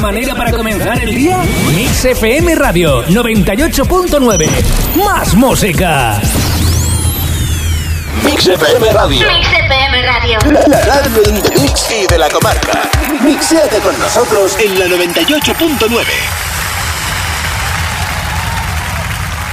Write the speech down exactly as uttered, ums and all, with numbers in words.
manera para comenzar el día? Mix F M Radio noventa y ocho punto nueve. Más música. Mix F M Radio. Mix F M Radio. La, la radio de Mix y de la comarca. Mixéate con nosotros en la noventa y ocho punto nueve.